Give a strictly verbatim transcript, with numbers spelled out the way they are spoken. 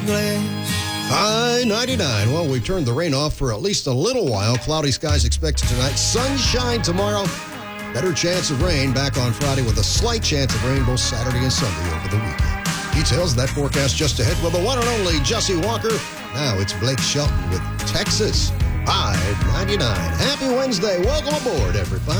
glass. High ninety-nine. Well, we turned the rain off for at least a little while. Cloudy skies expected tonight. Sunshine tomorrow. Better chance of rain back on Friday with a slight chance of rain both Saturday and Sunday over the weekend. Details of that forecast just ahead with the one and only Jesse Walker. Now it's Blake Shelton with Texas. High ninety-nine. Happy Wednesday. Welcome aboard, everybody.